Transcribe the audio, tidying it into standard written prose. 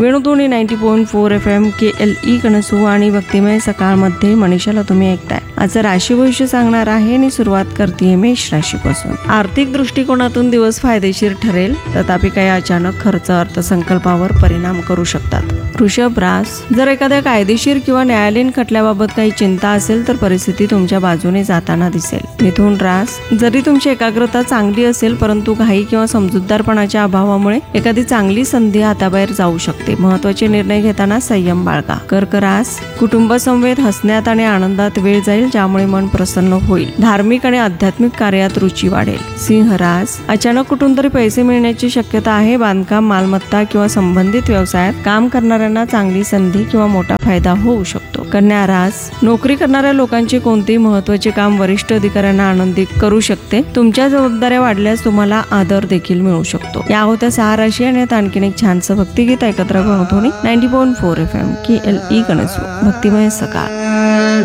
Venudhwani 90.4 FM KLE कणसू आणि भक्तिमय सकाळमध्ये मनीषाला तुम्ही ऐकताय. आज राशी भविष्य सांगणार आहे आणि सुरुवात करते मेष राशीपासून. आर्थिक दृष्टिकोनातून दिवस फायदेशीर ठरेल, तथापि काही अचानक खर्च अर्थसंकल्पावर परिणाम करू शकतात. वृषभ रास, जर एखाद्या कायदेशीर किंवा न्यायालयीन खटल्याबाबत काही चिंता असेल तर परिस्थिती तुमच्या बाजूने जाताना दिसेल. मिथुन रास, जरी तुमची एकाग्रता चांगली असेल परंतु घाई किंवा समजूतदारपणाच्या अभावामुळे एखादी चांगली संधी हाताबाहेर जाऊ शकते. महत्त्वाचे निर्णय घेताना संयम बाळगा. कर्क रास, कुटुंब समवेत हसण्यात आणि आनंदात वेळ जाईल, ज्यामुळे मन प्रसन्न होईल. धार्मिक आणि आध्यात्मिक कार्यात रुची वाढेल. सिंह रास, अचानक कुठून तरी पैसे मिळण्याची शक्यता आहे. बांधकाम, मालमत्ता किंवा संबंधित व्यवसायात काम करणाऱ्यांना चांगली संधी किंवा मोठा फायदा होऊ शकतो. कन्या रास, नोकरी करणाऱ्या लोकांचे कोणतेही महत्त्वाचे काम वरिष्ठ अधिकाऱ्यांना आनंदित करू शकते. तुमच्या जबाबदाऱ्या वाढल्यास तुम्हाला आदर देखील मिळू शकतो. या होत्या 6 राशी आणि आता आणखीन एक छानसं भक्तिगीत एकत्र वेणुध्वनी 90.4 FM KLE कणसू. भक्तिमय सकाळ.